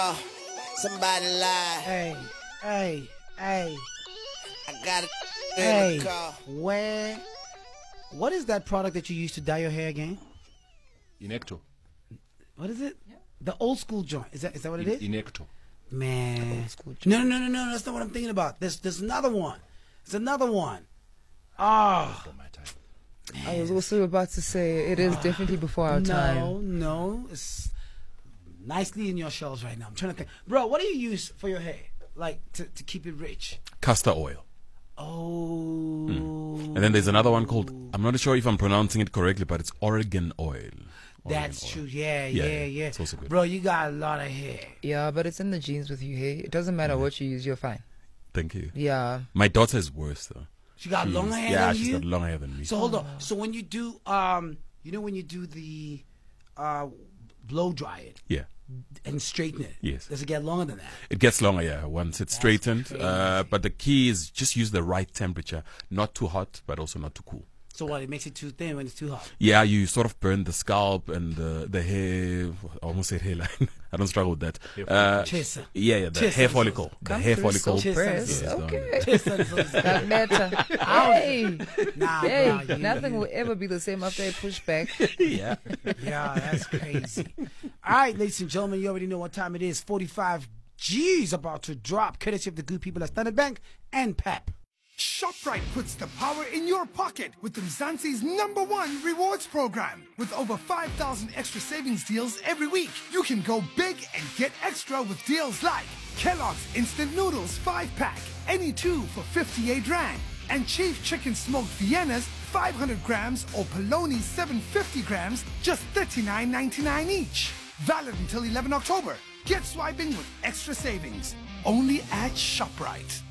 Somebody lie. Hey. I got Hey, a call. what is that product that you use to dye your hair again? Inecto. What is it? The old school joint. Is that what it is? Inecto. Man. No, that's not what I'm thinking about. There's another one. There's another one. Oh. For my time. I was also about to say it is definitely before our time. No. It's nicely in your shelves right now. I'm trying to think. Bro, what do you use for your hair? Like to keep it rich? Castor oil. Oh. And then there's another one called, I'm not sure if I'm pronouncing it correctly, but it's Oregon oil. That's true. Yeah. It's also good. Bro, you got a lot of hair. Yeah, but it's in the genes with you, hey? It doesn't matter what you use, you're fine. Thank you. Yeah. My daughter is worse though. She got longer hair yeah, than she's you? got longer hair than me. So hold on. So when you do when you do the blow dry it Yeah. and straighten it, Yes. does it get longer than that? It gets longer, yeah, once it's straightened. But the key is just use the right temperature. Not too hot, but also not too cool. So what, it makes it too thin when it's too hot? Yeah, you sort of burn the scalp and the hair. I almost said hairline. I don't struggle with that. Chesa. Yeah, the hair follicle. The hair follicle. So pressed. Yes, Okay. Chesa. That matter. Hey. Nah, Hey, bro, nothing will ever be the same after I push back. Yeah. Yeah, that's crazy. All right, ladies and gentlemen, you already know what time it is. 45 G's about to drop, courtesy of the good people at Standard Bank and PEP. ShopRite puts the power in your pocket with Mzansi's #1 rewards program. With over 5,000 extra savings deals every week, you can go big and get extra with deals like Kellogg's Instant Noodles 5-pack, any two for 58 Rand, and Chief Chicken Smoked Vienna's 500 grams or Polony 750 grams, just $39.99 each. Valid until 11 October. Get swiping with extra savings. Only at ShopRite.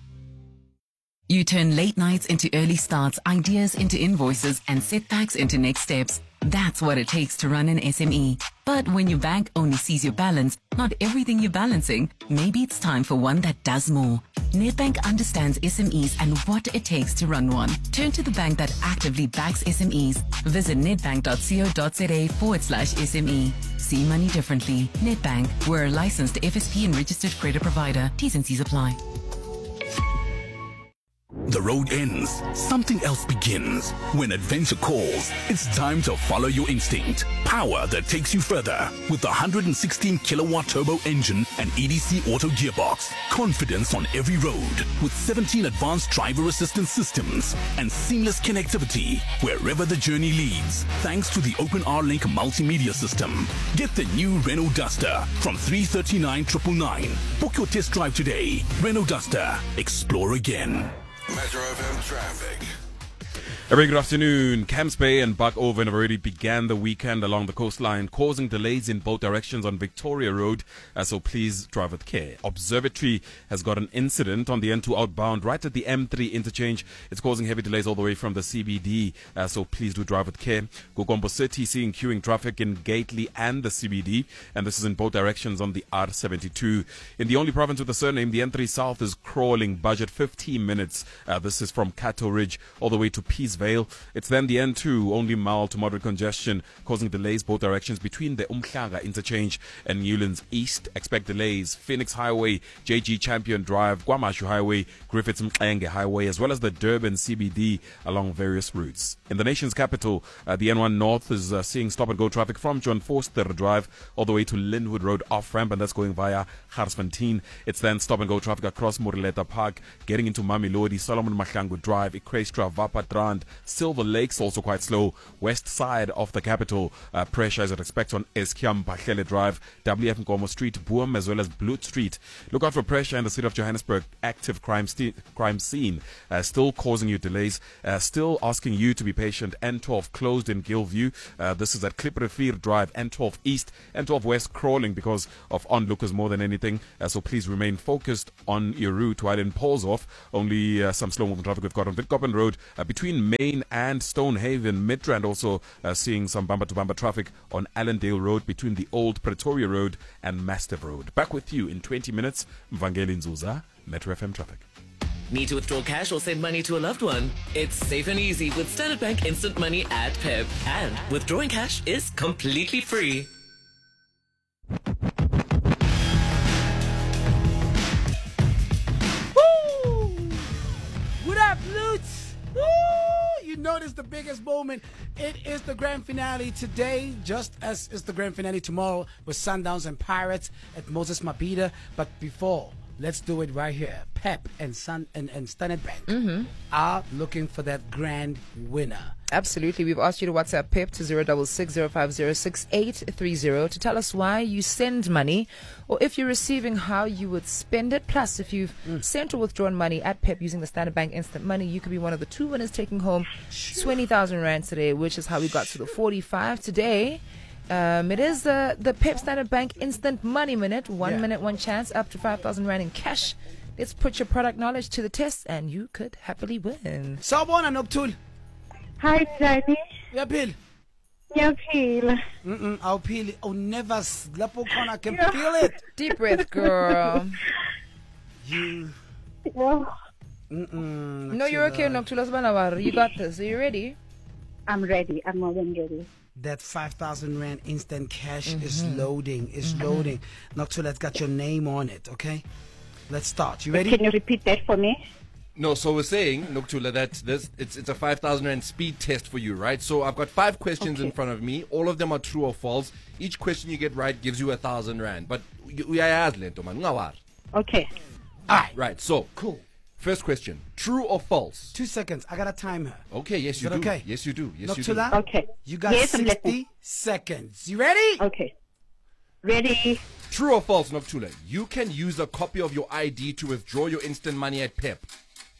You turn late nights into early starts, ideas into invoices, and setbacks into next steps. That's what it takes to run an SME. But when your bank only sees your balance, not everything you're balancing, maybe it's time for one that does more. Nedbank understands SMEs and what it takes to run one. Turn to the bank that actively backs SMEs. Visit nedbank.co.za/SME. See money differently. Nedbank, we're a licensed FSP and registered credit provider. T's and C's apply. The road ends, something else begins. When adventure calls, it's time to follow your instinct. Power that takes you further with the 116 kilowatt turbo engine and EDC auto gearbox. Confidence on every road with 17 advanced driver assistance systems and seamless connectivity wherever the journey leads, thanks to the OpenR Link multimedia system. Get the new Renault Duster from 339,999. Book your test drive today. Renault Duster. Explore again. Metro FM traffic. A very good afternoon. Camps Bay and Buckoven have already began the weekend along the coastline, causing delays in both directions on Victoria Road, so please drive with care. Observatory has got an incident on the N2 outbound right at the M3 interchange. It's causing heavy delays all the way from the CBD, so please do drive with care. Gogombo City seeing queuing traffic in Gately and the CBD, and this is in both directions on the R72. In the only province with the surname, the N3 South is crawling, budget 15 minutes. This is from Cato Ridge all the way to Peace Vale. It's then the N2, only mild to moderate congestion, causing delays both directions between the Umhlanga interchange and Newlands East. Expect delays Phoenix Highway, JG Champion Drive, Guamashu Highway, Griffiths Mxenge Highway, as well as the Durban CBD along various routes. In the nation's capital, the N1 North is seeing stop-and-go traffic from John Forster Drive all the way to Linwood Road off-ramp, and that's going via Garsfontein. It's then stop-and-go traffic across Morileta Park, getting into Mamelodi, Solomon Mahlangu Drive, Ikrestra, Vapatrand, Silver Lakes also quite slow. West side of the capital, pressure as you'd expect on Eskiam Pahlele Drive, WF Nkomo Street, Boom, as well as Bloot Street. Look out for pressure in the city of Johannesburg. Active crime scene still causing you delays. Still asking you to be patient. N12 closed in Gilview. This is at Klipprivier Drive. N12 East, N12 West crawling because of onlookers more than anything. So please remain focused on your route while in Paulshof. Only some slow moving traffic we've got on Witkoppen Road between Main and Stonehaven. Midrand also seeing some bumper-to-bumper traffic on Allendale Road between the Old Pretoria Road and Mastiff Road. Back with you in 20 minutes. Mvangeli Nzuza, Metro FM Traffic. Need to withdraw cash or send money to a loved one? It's safe and easy with Standard Bank Instant Money at PEP. And withdrawing cash is completely free. is the biggest moment. It is the grand finale today, just as is the grand finale tomorrow with Sundowns and Pirates at Moses Mabhida. But before, let's do it right here. Pep and Standard Bank are looking for that grand winner. Absolutely. We've asked you to WhatsApp Pep to 066-050-6830 to tell us why you send money, or if you're receiving, how you would spend it. Plus, if you've sent or withdrawn money at Pep using the Standard Bank Instant Money, you could be one of the 2 winners taking home 20,000 Rand today, which is how we got to the 45 today. It is the Pep Standard Bank Instant Money Minute. 1 minute, one chance, up to 5,000 Rand in cash. Let's put your product knowledge to the test, and you could happily win. Sawubona Noktul. Hi, Daddy. Yaphila. Ngiyaphila. Awuphili. Oh, never. Lapho khona I can feel it. Deep breath, girl. You. No, you're okay, Noctulas Banawar. You got this. Are you ready? I'm ready. I'm more than ready. That 5,000 Rand instant cash is loading. It's loading. Noctula's got your name on it, okay? Let's start. You ready? Can you repeat that for me? No, so we're saying, Noktula, that it's a 5,000 Rand speed test for you, right? So I've got 5 questions in front of me. All of them are true or false. Each question you get right gives you 1,000 Rand. But we are lento, man. Okay. All right. Right, so. Cool. First question. True or false? 2 seconds. I got to time her. Okay, yes, you do. Okay? Yes, you do. Yes, you do. Noktula, Okay. you got Yes, 60 seconds. You ready? Okay. Ready. True or false, Noktula? You can use a copy of your ID to withdraw your instant money at Pep.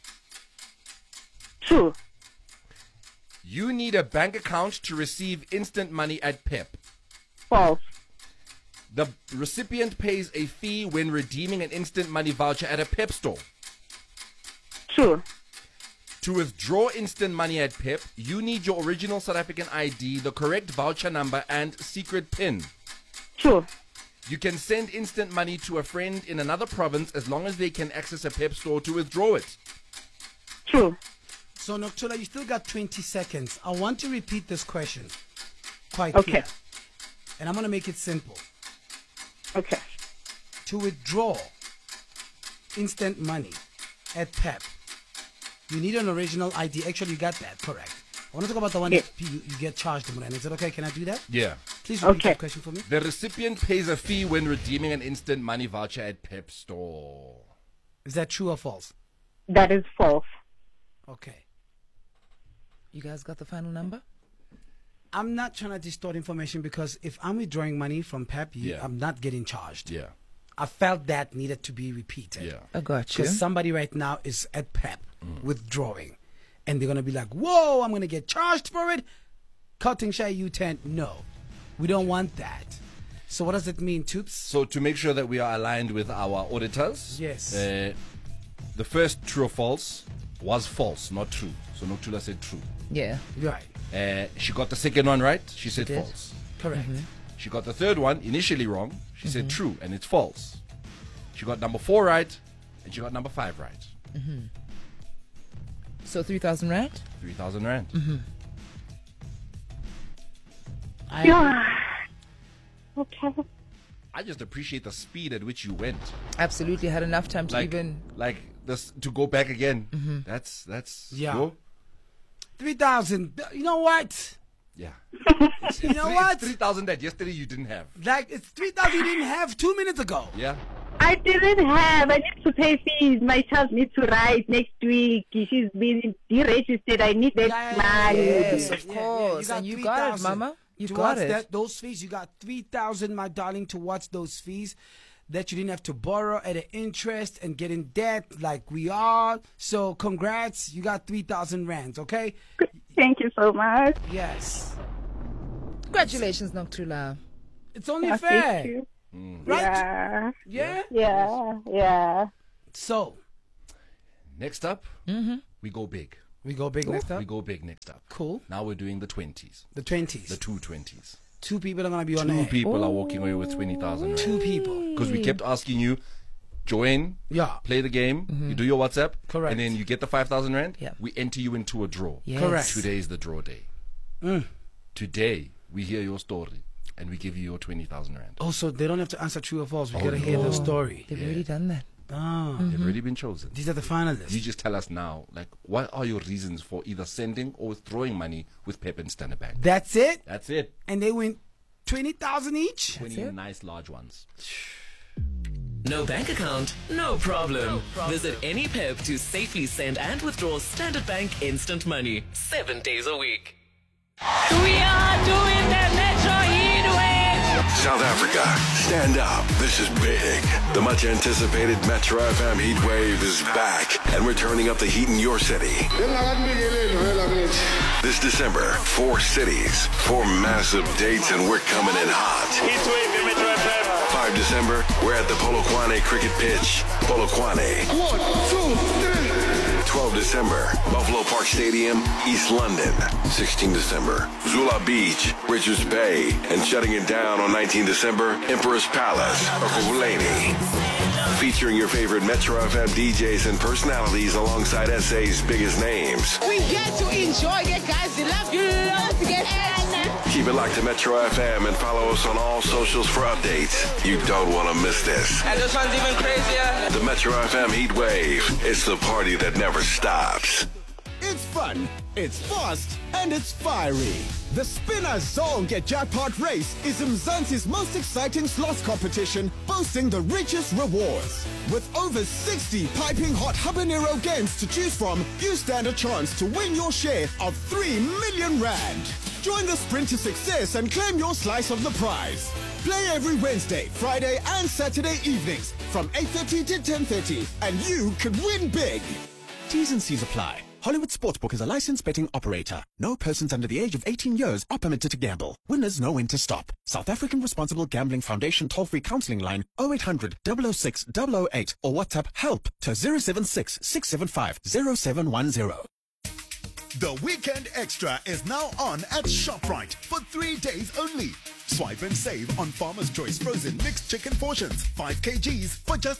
True. You need a bank account to receive instant money at Pep. False. The recipient pays a fee when redeeming an instant money voucher at a Pep store. True. To withdraw instant money at Pep, you need your original South African ID, the correct voucher number, and secret PIN. True. You can send instant money to a friend in another province as long as they can access a Pep store to withdraw it. True. So, Noktula, you still got 20 seconds. I want to repeat this question quite Okay. clear. And I'm going to make it simple. Okay. To withdraw instant money at Pep, you need an original ID. Actually, you got that correct. I want to talk about the one Yes. that you get charged, Mulan. Is it okay? Can I do that? Yeah. Please repeat Okay. that question for me. The recipient pays a fee when redeeming an instant money voucher at Pep store. Is that true or false? That is false. Okay. You guys got the final number? I'm not trying to distort information because if I'm withdrawing money from Pep, I'm not getting charged. Yeah. I felt that needed to be repeated. Yeah. I got you. Because somebody right now is at Pep withdrawing. And they're going to be like, whoa, I'm going to get charged for it. Cutting shy U10. No, we don't want that. So what does it mean, Toops? So to make sure that we are aligned with our auditors, Yes. The first true or false was false, not true. So Noktula said true. Yeah. Right. She got the second one right. She said did. false. Correct. She got the third one initially wrong. She said true, and it's false. She got number 4 right, and she got number 5 right. So 3,000 Rand? 3,000 Rand. Okay. I just appreciate the speed at which you went. Absolutely. Had enough time to Like, even. like this to go back again. That's Yeah. yo. 3,000. You know what? Yeah. You know what? 3,000 that yesterday you didn't have. Like, it's 3,000 you didn't have 2 minutes ago. Yeah. I didn't have. I need to pay fees. My child needs to write next week. She's been deregistered. I need that money. Yes, of course. And you got it, 3,000. Mama. You Towards got it. that, those fees, you got 3,000, my darling, towards those fees that you didn't have to borrow at an interest and get in debt like we are. So congrats, you got 3,000 Rands, okay? Thank you so much. Yes. Congratulations, Noktula. It's only Oh, fair. thank you. Right? Yeah. Yeah? Yeah. Yeah. So, Next up, we go big. we go big next up. We go big next up. Cool. Now we're doing the 20s. The 20s. The 220s. 2 people are going to be on 2 air. people are walking away with 20,000 Rand. 2 people. Because we kept asking you, join, Yeah. play the game, you do your WhatsApp, Correct. and then you get the 5,000 Rand. Yeah. We enter you into a draw. Yes. Correct. Today is the draw day. Today, we hear your story, and we give you your 20,000 Rand. Oh, so they don't have to answer true or false. We got to hear the story. They've already done that. They've already been chosen. These are the finalists. You just tell us now, like, what are your reasons for either sending or withdrawing money with Pep and Standard Bank? That's it? That's it. And they win 20,000 each? 20 nice large ones. No bank account? No problem. Visit any PEP to safely send and withdraw Standard Bank instant money 7 days a week. We are doing the Metro Heatwave! South Africa, stand up. This is big. The much anticipated Metro FM heat wave is back, and we're turning up the heat in your city. This December, 4 cities, 4 massive dates, and we're coming in hot. Heat wave in Metro FM. 5 December, we're at the Polokwane cricket pitch. Polokwane. 1, 2, 3. 12 December, Buffalo Park Stadium, East London. 16 December, Zula Beach, Richards Bay. And shutting it down on 19 December, Emperor's Palace, Ekurhuleni. Featuring your favorite Metro FM DJs and personalities alongside SA's biggest names. We get to enjoy it, guys. We love you. Love to get Keep it locked to Metro FM and follow us on all socials for updates. You don't want to miss this. And this one's even crazier. The Metro FM Heat Wave. It's the party that never stops. It's fun, it's fast, and it's fiery. The Spinner Zonke Jackpot Race is Mzansi's most exciting slots competition, boasting the richest rewards. With over 60 piping hot habanero games to choose from, you stand a chance to win your share of 3 million rand. Join the sprint to success and claim your slice of the prize. Play every Wednesday, Friday, and Saturday evenings from 8:30 to 10:30, and you could win big. T's and C's apply. Hollywood Sportsbook is a licensed betting operator. No persons under the age of 18 years are permitted to gamble. Winners know when to stop. South African Responsible Gambling Foundation toll-free counseling line 0800 006 008 or WhatsApp HELP to 076 675 0710. The Weekend Extra is now on at ShopRite for 3 days only. Swipe and save on Farmer's Choice frozen mixed chicken portions, 5 kgs for just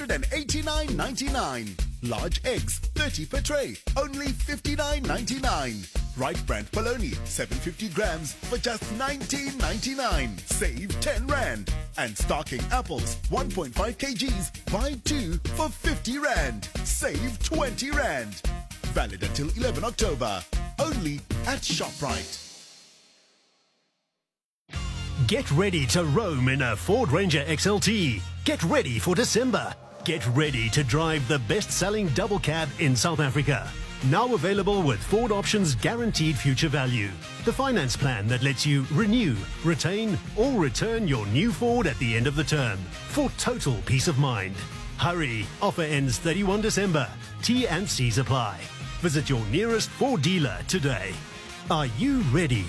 $189.99. Large eggs, 30 per tray, only $59.99. Right brand bologna, 750 grams for just $19.99. Save 10 rand. And stocking apples, 1.5 kgs, buy 2 for 50 rand. Save 20 rand. Valid until 11 October. Only at ShopRite. Get ready to roam in a Ford Ranger XLT. Get ready for December. Get ready to drive the best-selling double cab in South Africa. Now available with Ford Options Guaranteed Future Value. The finance plan that lets you renew, retain, or return your new Ford at the end of the term for total peace of mind. Hurry! Offer ends 31 December. T&Cs apply. Visit your nearest Ford dealer today. Are you ready?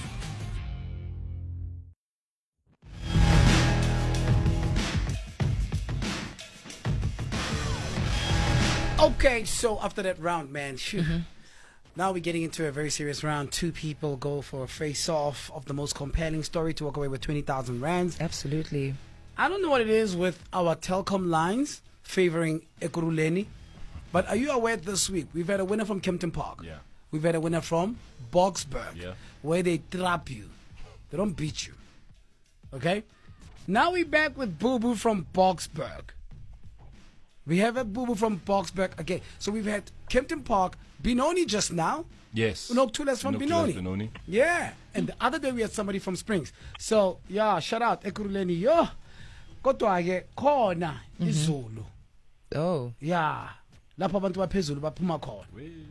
Okay, so after that round, man, now we're getting into a very serious round. 2 people go for a face-off of the most compelling story to walk away with 20,000 rands. Absolutely. I don't know what it is with our telecom lines favoring Ekurhuleni, but are you aware this week we've had a winner from Kempton Park? Yeah. We've had a winner from Boksburg, Yeah. where they trap you. They don't beat you. Okay? Now we're back with Boo Boo from Boksburg. We have a Boo Boo from Boksburg again. So we've had Kempton Park, Benoni just now. Yes. Unoktulas from Unoktulas Benoni. Benoni. Yeah. And the other day we had somebody from Springs. So, yeah, shout out Ekurhuleni. Yo. Kodwa ke khona izulu. Oh. Yeah. Lapho abantu baphezulu baphuma khona.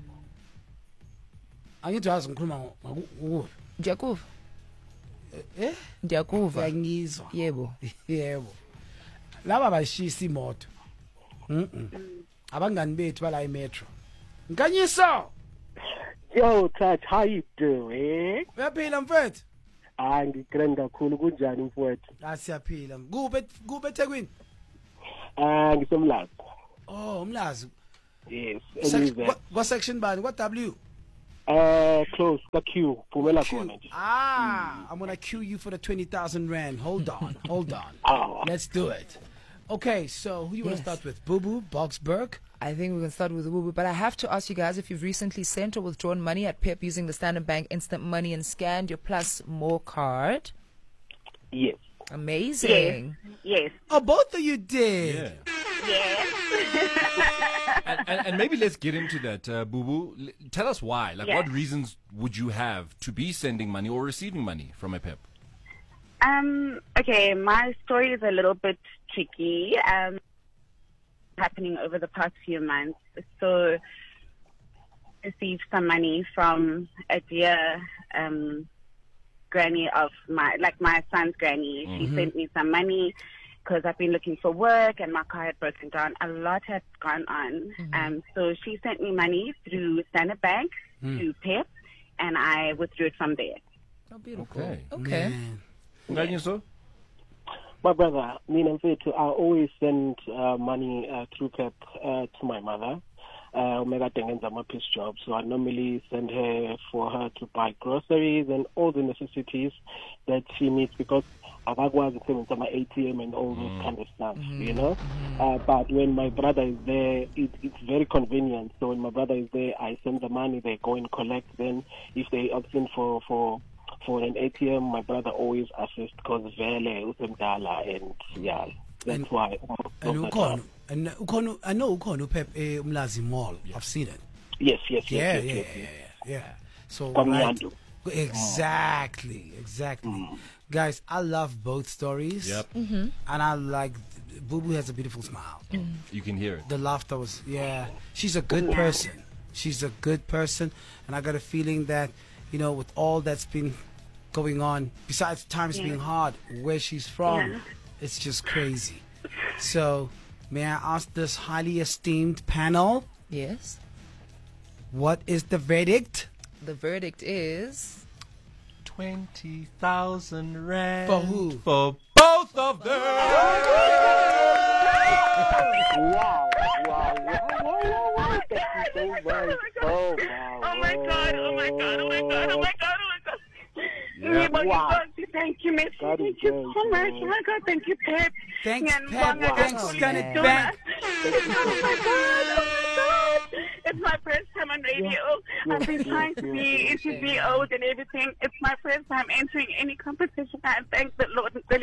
Angithi yazi ngikhuluma ngokuthi. Ndiyakuva. Ndiyakuva. Ngiyizwa. Yebo. Yebo. Laba bashisa imoto. Abangani bethu bala eMetro. Nkanyiso. Yo, Touch, how you doing? Uyaphila mfethu? Hayi ngigrand kakhulu kunjani mfowethu? Asiyaphila. Kube eThekwini? Ngisemlazi. Oh, umlazi. Yes. What section bani? What W? Close, the Q. Phumela khona nje. I'm gonna cue you for the 20,000 rand. Hold on. Oh. Let's do it. Okay, so who you want to start with? Boo Boo, Boksburg? I think we can start with Boo Boo, but I have to ask you guys if you've recently sent or withdrawn money at PEP using the Standard Bank Instant Money and scanned your Plus More card. Yes. Amazing. Yes. Oh, both of you did. Yeah. And maybe let's get into that, Boo Boo. Tell us why. Like, what reasons would you have to be sending money or receiving money from a PEP? Okay, my story is a little bit tricky. Happening over the past few months. So, received some money from a dear granny of my son's granny. She sent me some money because I've been looking for work and my car had broken down. A lot had gone on. So she sent me money through Standard Bank to PEP, and I withdrew it from there. Oh, beautiful. Okay. My brother, me and Mfethu, I always send money through PEP to my mother. Omega Tengenza Mapis job, so I normally send her for her to buy groceries and all the necessities that she needs because I've got my ATM and all those kind of stuff, you know. But when my brother is there, it's very convenient. So when my brother is there, I send the money, they go and collect. Then if they opt in for an ATM, my brother always assists because Vele Usemdala and yeah. That's why. I know Ukhona PEP Umlazi Mall. I've seen it. Yes. Yeah. So Kwamnyandu. Exactly. Guys, I love both stories. Yep. And I like Boo Boo has a beautiful smile. You can hear it. The laughter was she's a good person. She's a good person, and I got a feeling that, you know, with all that's been going on, besides times being hard, where she's from, it's just crazy. So, may I ask this highly esteemed panel? Yes. What is the verdict? The verdict is 20,000 rand. For who? For both of them. Wow. Thank you, Miss. Thank you so much. Oh my God, thank you, Pep. Thanks, Pep. Thanks, Standard Bank. Oh my God. It's my first time on radio. I've been trying to be interviewed and everything. It's my first time entering any competition. I thank the Lord. Thank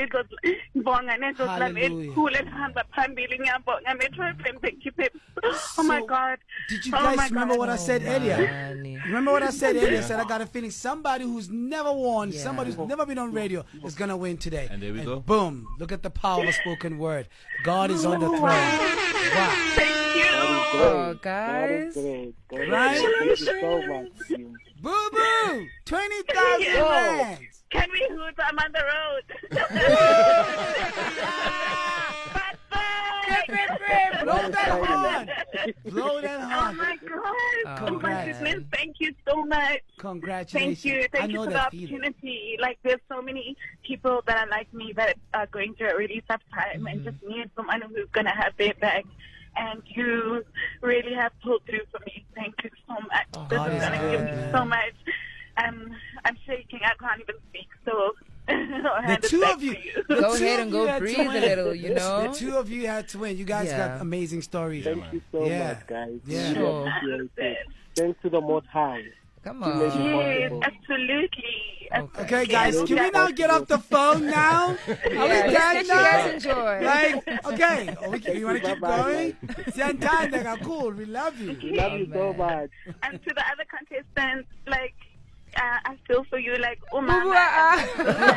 you, Pep. Oh my God. Did you guys remember what I said earlier? Remember what I said earlier? I said I got a feeling somebody who's never won, somebody who's never been on radio is going to win today. And there we go. Boom. Look at the power of spoken word. God is on the throne. Wow. Thank you. Oh, guys. Right? Thank you so much. Boo Boo! 20,000 rands. Can we hoot? I'm on the road. Blow that horn. Blow that horn. Oh my God. Oh my Congrats. goodness. Thank you so much. Congratulations. Thank you. Thank you for the that feeling. opportunity. Like, there's so many people that are like me that are going through a really tough time and just need someone who's going to have their back. And you really have pulled through for me. Thank you so much. This is going to give me so much. I'm shaking. I can't even speak. So the two of you, go ahead and go breathe a little, you know. The two of you had to win. You guys got amazing stories. Thank you so much, guys. Yeah. Sure. Thanks to the Most High. Come on. Yes, absolutely. Okay, guys, can we now get off the phone now? Are we done Let now? you guys enjoy. Like, okay, you want to keep going? Cool, we love you. We love you so much. And to the other contestants, like, I feel for you, like, oh mama.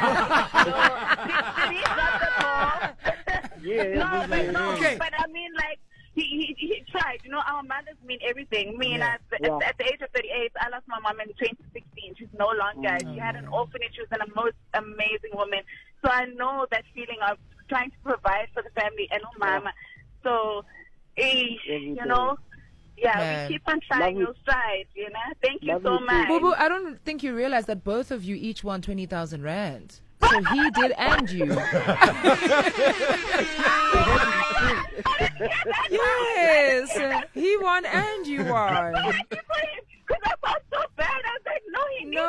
But I mean, like, he tried. You know, our mothers mean everything. Me and at the age of 38, I lost my mom in 2016. She's no longer. She had an orphanage. She was an most amazing woman. So I know that feeling of trying to provide for the family and mama. So, you know. Yeah, we keep on trying no stride, you know. Thank you so much. Boo Boo, I don't think you realize that both of you each won 20,000 rand. So he did and you. Yes, he won and you won. Thank you for